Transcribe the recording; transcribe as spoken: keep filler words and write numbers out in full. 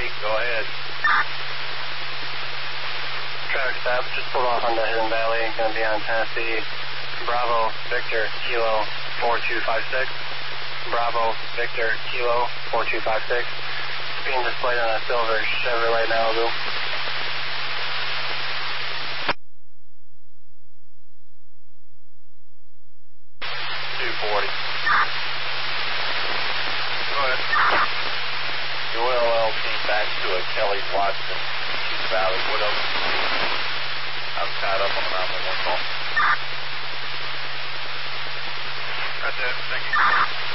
Valley, go ahead. Traffic stop, just pulled off onto Hidden Valley, going to be on Tennessee. Bravo, Victor, Kilo, four two five six. Bravo, Victor, Kilo, four two five six. Being displayed on a silver Chevrolet Malibu. two forty. Go ahead. Joel L came back to a Kelly Watson, East Valley. What else? I'm tied up on the nine one one call. That's it. Thank you.